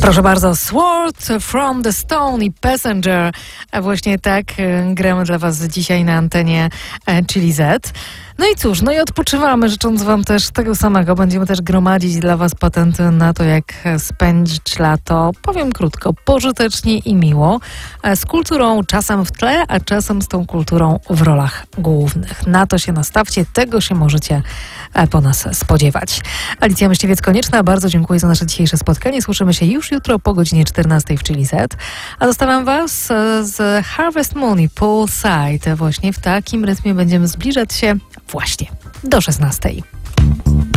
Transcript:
Proszę bardzo, Sword from the Stone i Passenger. A właśnie tak gramy dla was dzisiaj na antenie Chili Z. No i cóż, no i odpoczywamy, życząc wam też tego samego. Będziemy też gromadzić dla was patenty na to, jak spędzić lato, powiem krótko, pożytecznie i miło, z kulturą czasem w tle, a czasem z tą kulturą w rolach głównych. Na to się nastawcie, tego się możecie po nas spodziewać. Alicja Myśliwiec-Konieczna, bardzo dziękuję za nasze dzisiejsze spotkanie. Słyszymy się już jutro po godzinie 14 w Chili Z. A zostawiam was z Harvest Moon i Poolside. Właśnie w takim rytmie będziemy zbliżać się właśnie do 16.